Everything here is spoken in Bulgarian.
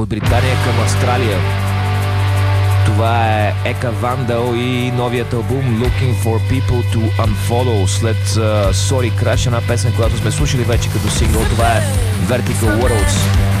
от Британия към Австралия. Това е Ека Вандал и новият албум Looking for People to Unfollow. След Sorry Crash, една песен, която сме слушали вече като сингъл, това е Vertical Worlds.